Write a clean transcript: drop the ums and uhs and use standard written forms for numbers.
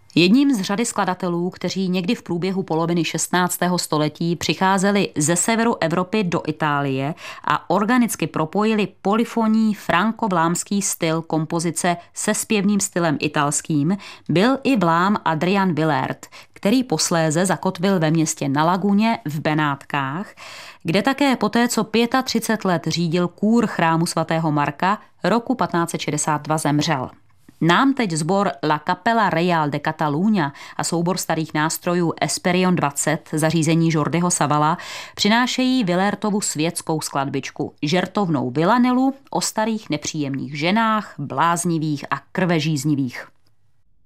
Jedním z řady skladatelů, kteří někdy v průběhu poloviny 16. století přicházeli ze severu Evropy do Itálie a organicky propojili polyfonní franko-vlámský styl kompozice se zpěvným stylem italským, byl i Vlám Adrian Willaert, který posléze zakotvil ve městě Na Laguně v Benátkách, kde také poté, co 35 let řídil kůr chrámu svatého Marka, roku 1562 zemřel. Nám teď sbor La Capella Real de Catalunya a soubor starých nástrojů Esperion 20 zařízení Jordiho Savala přinášejí Willaertovu světskou skladbičku, žertovnou Villanelu o starých nepříjemných ženách, bláznivých a krvežíznivých.